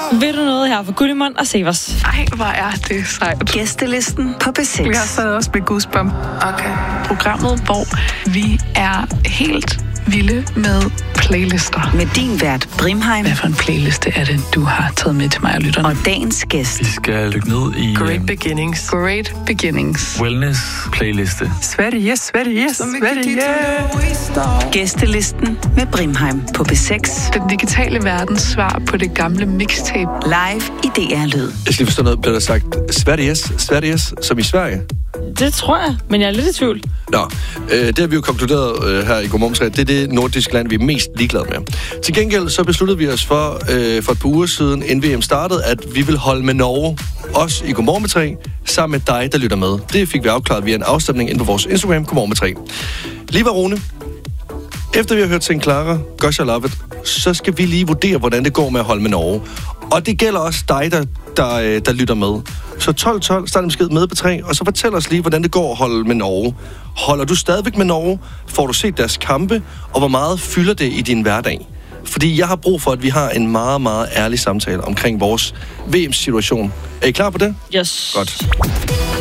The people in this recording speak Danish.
Ved du noget her for Gullimund og Severs? Ej, hvor er det sejt. Gæstelisten på B6. Vi har så også med Goosebump. Okay. Programmet, hvor vi er helt vilde med playlister. Med din vært, Brimheim. Hvad for en playliste er det, du har taget med til mig og lytterne? Og dagens gæst. Vi skal lykke ned i Great Beginnings. Great Beginnings. wellness-playliste. Sverige. Gæstelisten med Brimheim på B6. Den digitale verdens svar på det gamle mixtape. Live i DR Lyd. Jeg skal forstå noget, blev der sagt Sveriges, som i Sverige? Det tror jeg, men jeg er lidt i tvivl. Nå, det har vi jo konkluderet her i Godmorgen. Det er det nordiske land, vi er mest ligeglade med. Til gengæld så besluttede vi os for et par uger siden, inden VM startede, at vi vil holde med Norge, også i Godmorgen med 3, sammen med dig, der lytter med. Det fik vi afklaret via en afstemning inde på vores Instagram, Godmorgen med 3. Lige var Rune. Efter vi har hørt St. Clara, Gosh I Love It, så skal vi lige vurdere, hvordan det går med at holde med Norge. Og det gælder også dig, der lytter med. Så 12-12, start en besked med på 3, og så fortæl os lige, hvordan det går at holde med Norge. Holder du stadigvæk med Norge? Får du set deres kampe? Og hvor meget fylder det i din hverdag? Fordi jeg har brug for, at vi har en meget, meget ærlig samtale omkring vores VM-situation. Er I klar på det? Yes. Godt.